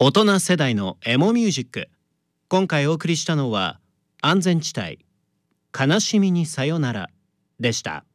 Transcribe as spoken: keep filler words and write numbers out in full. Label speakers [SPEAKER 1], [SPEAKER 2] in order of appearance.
[SPEAKER 1] 大人世代のエモミュージック。今回お送りしたのは安全地帯悲しみにさよならでした。